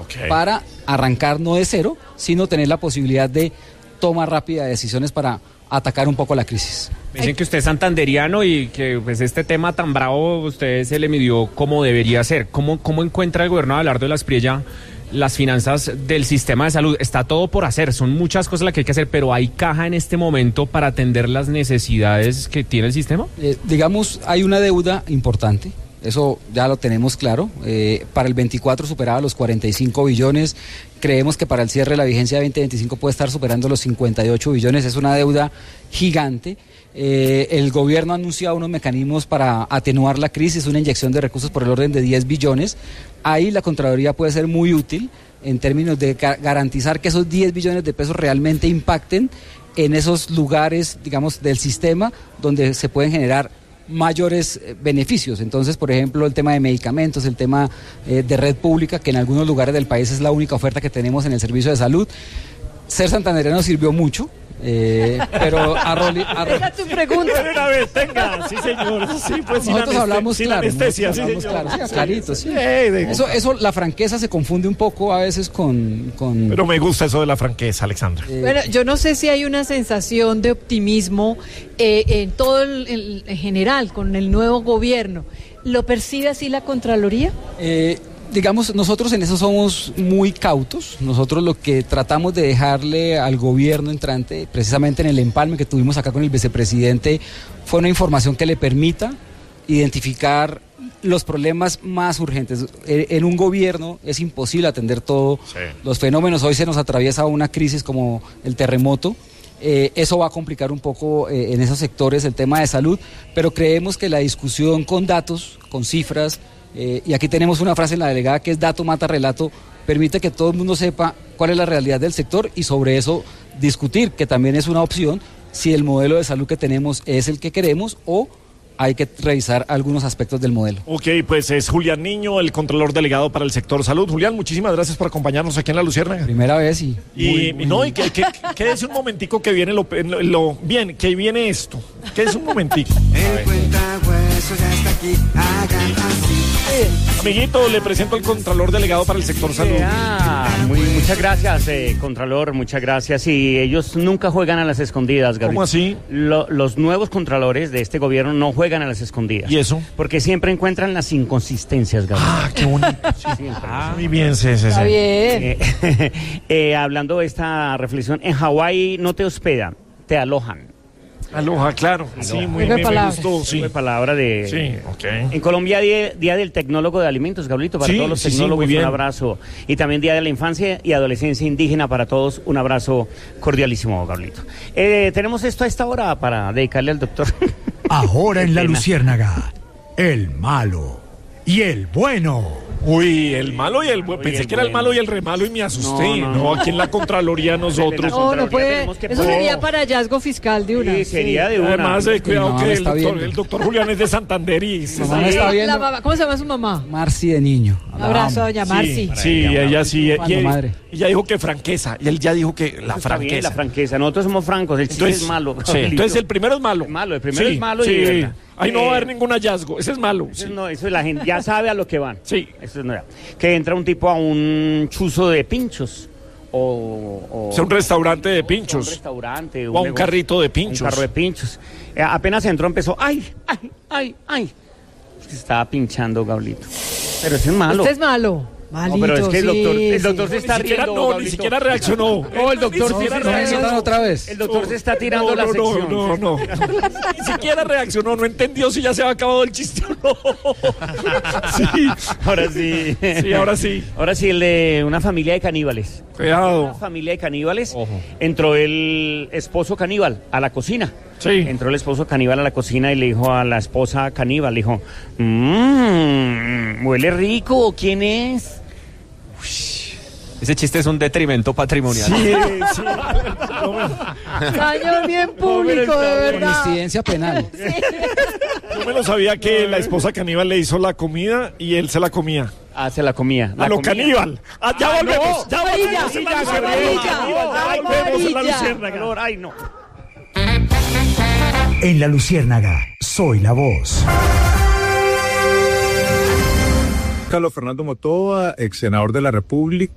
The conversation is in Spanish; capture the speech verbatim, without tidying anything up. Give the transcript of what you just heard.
okay. para arrancar no de cero, sino tener la posibilidad de toma rápida de decisiones para atacar un poco la crisis. Dicen que usted es santanderiano y que pues este tema tan bravo usted se le midió como debería ser. ¿Cómo, cómo encuentra el gobierno de Abelardo de la Espriella las finanzas del sistema de salud? Está todo por hacer, son muchas cosas las que hay que hacer, pero ¿hay caja en este momento para atender las necesidades que tiene el sistema? Eh, digamos, hay una deuda importante. Eso ya lo tenemos claro. Eh, para el veinticuatro superaba los cuarenta y cinco billones. Creemos que para el cierre de la vigencia de veinte veinticinco puede estar superando los cincuenta y ocho billones. Es una deuda gigante. Eh, el gobierno ha anunciado unos mecanismos para atenuar la crisis, una inyección de recursos por el orden de diez billones. Ahí la Contraloría puede ser muy útil en términos de ga- garantizar que esos diez billones de pesos realmente impacten en esos lugares, digamos, del sistema donde se pueden generar mayores eh, beneficios. Entonces, por ejemplo, el tema de medicamentos, el tema eh, de red pública, que en algunos lugares del país es la única oferta que tenemos en el servicio de salud. Ser santandereano sirvió mucho, eh, pero a Roli... A Roli Esa es tu pregunta. Una vez, tenga, sí señor, sí, pues sin nosotros aneste- hablamos sin claro, anestesia, nosotros sí, hablamos señor. claro, sí, clarito, sí. Eh, de- Eso, eso, la franqueza se confunde un poco a veces con... con Pero me gusta eso de la franqueza, Alexandra. eh, Bueno, yo no sé si hay una sensación de optimismo eh, en todo el, el- en general con el nuevo gobierno. ¿Lo percibe así la Contraloría? Eh, digamos, nosotros en eso somos muy cautos. Nosotros lo que tratamos de dejarle al gobierno entrante, precisamente en el empalme que tuvimos acá con el vicepresidente, fue una información que le permita identificar los problemas más urgentes. En un gobierno es imposible atender todo. Sí. Los fenómenos, hoy se nos atraviesa una crisis como el terremoto. Eh, eso va a complicar un poco eh, en esos sectores el tema de salud, pero creemos que la discusión con datos, con cifras, eh, y aquí tenemos una frase en la delegada que es dato mata relato, permite que todo el mundo sepa cuál es la realidad del sector y sobre eso discutir, que también es una opción, si el modelo de salud que tenemos es el que queremos o hay que revisar algunos aspectos del modelo. Ok, pues es Julián Niño, el Contralor Delegado para el Sector Salud. Julián, muchísimas gracias por acompañarnos aquí en La Luciérnaga. Primera vez y... Y, muy, y muy no, bien. y que, que, quédese un momentico que viene lo, lo, lo- bien, que viene esto. Quédese un momentico. El cuentahueso ya está aquí, hagan así. Amiguito, le presento al Contralor Delegado para el Sector Salud. Ah, muy, muchas gracias, eh, Contralor, muchas gracias. Y ellos nunca juegan a las escondidas, Gabriel. ¿Cómo así? Lo- los nuevos contralores de este gobierno no juegan a las escondidas. ¿Y eso? Porque siempre encuentran las inconsistencias, Gabriel. Ah, qué bonito. Siempre. Muy bien, sí, sí, Está sí. bien. Eh, eh, hablando de esta reflexión, en Hawái no te hospedan, te alojan. Aloha, claro. Sí, muy Juego de bien, me palabras. gustó, sí. Fue palabra de... Sí, ok. En Colombia, día, día del Tecnólogo de Alimentos, Gabrielito, para Sí, todos los sí, sí, tecnólogos, muy bien. un abrazo. Y también Día de la Infancia y Adolescencia Indígena para todos, un abrazo cordialísimo, Gabrielito. Eh, tenemos esto a esta hora para dedicarle al doctor. Ahora en Qué La pena. Luciérnaga, el malo y el bueno. Uy, el malo y el bueno. y Pensé el que era el bueno. malo y el remalo y me asusté. No, No, no, no. aquí en la Contraloría nosotros. No, no puede. tenemos que Eso poner- sería para hallazgo fiscal de una. Sí, sería de una. Además, eh, cuidado mamá que me el está doctor, viendo. el doctor Julián es de Santander y... Mi mamá me está La viendo. mamá- ¿Cómo se llama su mamá? Marci de niño. Un abrazo, doña Marci. Sí, sí, ella sí. Cuando, Y, madre. ella dijo que franqueza. Y él ya dijo que la Está bien, franqueza. la franqueza. Nosotros somos francos, el chiste Entonces, es malo. sí, Gabrielito. entonces el primero es malo. Es malo, el primero Sí, es malo y sí. de verdad. Ahí no va a haber Eh, ningún hallazgo. Ese es malo. Eso sí. no, eso la gente ya sabe a lo que van. Sí. Eso no era. Que entra un tipo a un chuzo de pinchos. O, o O sea, un restaurante de un pinchos. restaurante. O a un negocio, carrito de pinchos. Un carro de pinchos. Eh, apenas entró, empezó. ¡Ay, ay, ay, ay! Se estaba pinchando, Gablito. Pero ese es malo. Usted es malo. Malito, No, pero es que el doctor, sí, el doctor sí. se está Ni siquiera, riendo. no, Gablito. ni siquiera reaccionó. No, el doctor Ni sí siquiera se ¿No me reaccionó. sientan otra vez? El doctor se está tirando no, la no, sección. No, no, no. Ni siquiera reaccionó, no entendió si ya se había acabado el chiste o no. Sí, Ahora sí. sí, ahora sí. Ahora sí, el de una familia de caníbales. Una Cuidado. familia de caníbales. Ojo. Entró el esposo caníbal a la cocina. Sí. Entró el esposo caníbal a la cocina y le dijo a la esposa caníbal, le dijo, mmm, huele rico, ¿quién es? Ese chiste es un detrimento patrimonial. Sí, sí. Daño bien público, de verdad. Coincidencia penal. Yo me lo sabía que la esposa caníbal le hizo la comida y él se la comía. Ah, se la comía. La A lo comía. caníbal. Ah, ya Ah, volvemos. no. Ya Amarilla, volvemos en la amarilla, Luciérnaga. Ya volvemos en la amarilla. Luciérnaga. Calor, ay, no. En La Luciérnaga, soy la voz. Carlos Fernando Motoa, ex senador de la República.